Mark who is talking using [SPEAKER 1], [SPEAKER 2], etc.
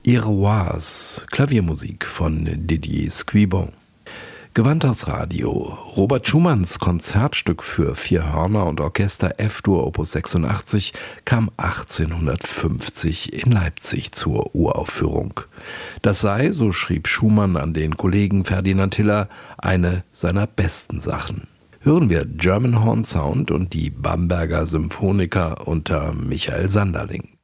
[SPEAKER 1] Iroise, Klaviermusik von Didier Squibon. Gewandhaus Radio. Robert Schumanns Konzertstück für 4 Hörner und Orchester F-Dur Opus 86 kam 1850 in Leipzig zur Uraufführung. Das sei, so schrieb Schumann an den Kollegen Ferdinand Hiller, eine seiner besten Sachen. Hören wir German Horn Sound und die Bamberger Symphoniker unter Michael Sanderling.